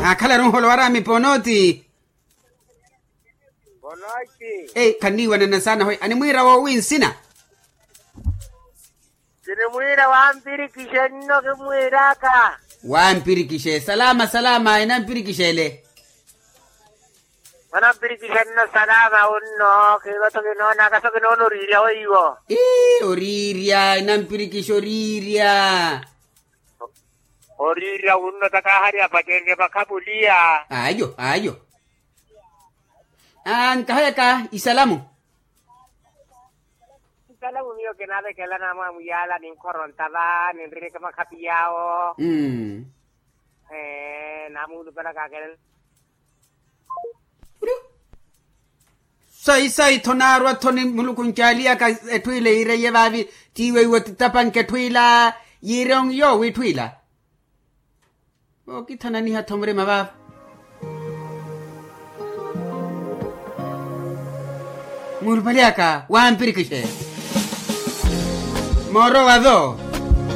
Akala ron holwara mi ponoti. Bonoti. Kaniwa na sana hoy. Ani mwira wa win sina. Sini mwira wampiri kishenno ke mwira ka. Wampiri kishe. Salama inampiri kishele. Wampiri kishenno salama unno. Kiwato kinona kaso kinono riria oigo. Oriria inampiri kisho oriria. Oriria unno takahari apatenge pakabulia. Ayo. Nkahaya ka isalamu. Isalamu mio que nada que la nama muyala ni korontaba ni rike makapiao. Namu lupala kakel. Sai tonarwa toni mulukunchalia ka etwile ire yevavi tiwe watapan ketwila yirong yo witwila. Kitana ni hatomre mabab. Mulpaliaka wampiri kishe. Moro wado.